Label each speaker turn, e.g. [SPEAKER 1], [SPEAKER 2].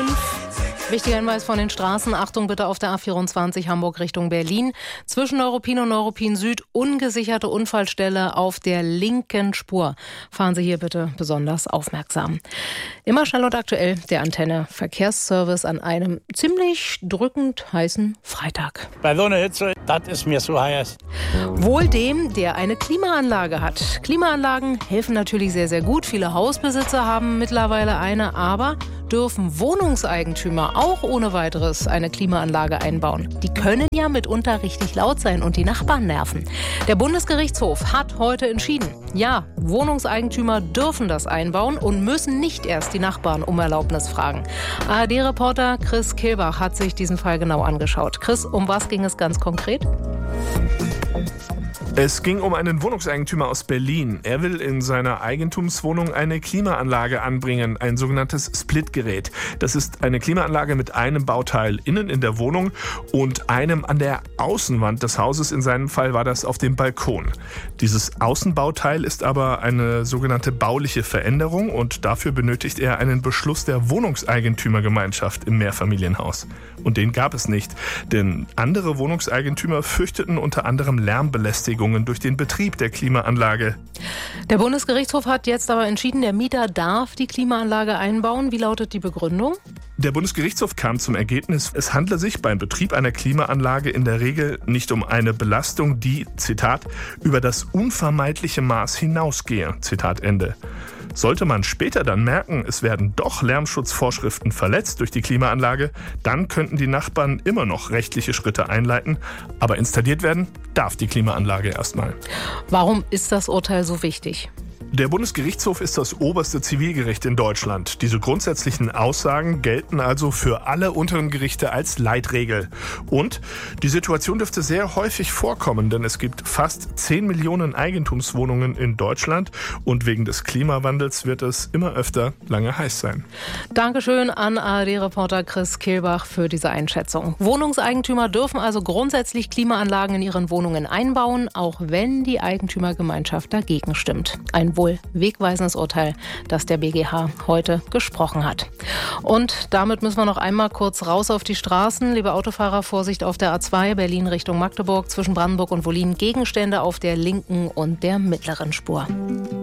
[SPEAKER 1] 5. Wichtiger Hinweis von den Straßen. Achtung bitte auf der A24 Hamburg Richtung Berlin. Zwischen Neuruppin und Neuruppin Süd ungesicherte Unfallstelle auf der linken Spur. Fahren Sie hier bitte besonders aufmerksam. Immer schnell und aktuell der Antenne Verkehrsservice an einem ziemlich drückend heißen Freitag.
[SPEAKER 2] Bei so einer Hitze, das ist mir so heiß.
[SPEAKER 1] Wohl dem, der eine Klimaanlage hat. Klimaanlagen helfen natürlich sehr, sehr gut. Viele Hausbesitzer haben mittlerweile eine, aber dürfen Wohnungseigentümer auch ohne weiteres eine Klimaanlage einbauen. Die können ja mitunter richtig laut sein und die Nachbarn nerven. Der Bundesgerichtshof hat heute entschieden, ja, Wohnungseigentümer dürfen das einbauen und müssen nicht erst die Nachbarn um Erlaubnis fragen. ARD-Reporter Chris Kilbach hat sich diesen Fall genau angeschaut. Chris, um was ging es ganz konkret?
[SPEAKER 3] Es ging um einen Wohnungseigentümer aus Berlin. Er will in seiner Eigentumswohnung eine Klimaanlage anbringen, ein sogenanntes Splitgerät. Das ist eine Klimaanlage mit einem Bauteil innen in der Wohnung und einem an der Außenwand des Hauses. In seinem Fall war das auf dem Balkon. Dieses Außenbauteil ist aber eine sogenannte bauliche Veränderung und dafür benötigt er einen Beschluss der Wohnungseigentümergemeinschaft im Mehrfamilienhaus. Und den gab es nicht, denn andere Wohnungseigentümer fürchteten unter anderem Lärmbelästigung durch den Betrieb der Klimaanlage.
[SPEAKER 1] Der Bundesgerichtshof hat jetzt aber entschieden, der Mieter darf die Klimaanlage einbauen. Wie lautet die Begründung?
[SPEAKER 3] Der Bundesgerichtshof kam zum Ergebnis, es handle sich beim Betrieb einer Klimaanlage in der Regel nicht um eine Belastung, die, Zitat, über das unvermeidliche Maß hinausgehe, Zitat Ende. Sollte man später dann merken, es werden doch Lärmschutzvorschriften verletzt durch die Klimaanlage, dann könnten die Nachbarn immer noch rechtliche Schritte einleiten, aber installiert werden darf die Klimaanlage erstmal.
[SPEAKER 1] Warum ist das Urteil so wichtig?
[SPEAKER 3] Der Bundesgerichtshof ist das oberste Zivilgericht in Deutschland. Diese grundsätzlichen Aussagen gelten also für alle unteren Gerichte als Leitregel. Und die Situation dürfte sehr häufig vorkommen, denn es gibt fast 10 Millionen Eigentumswohnungen in Deutschland und wegen des Klimawandels wird es immer öfter lange heiß sein.
[SPEAKER 1] Dankeschön an ARD-Reporter Chris Kilbach für diese Einschätzung. Wohnungseigentümer dürfen also grundsätzlich Klimaanlagen in ihren Wohnungen einbauen, auch wenn die Eigentümergemeinschaft dagegen stimmt. Ein wohl wegweisendes Urteil, das der BGH heute gesprochen hat. Und damit müssen wir noch einmal kurz raus auf die Straßen. Liebe Autofahrer, Vorsicht auf der A2 Berlin Richtung Magdeburg zwischen Brandenburg und Wollin. Gegenstände auf der linken und der mittleren Spur.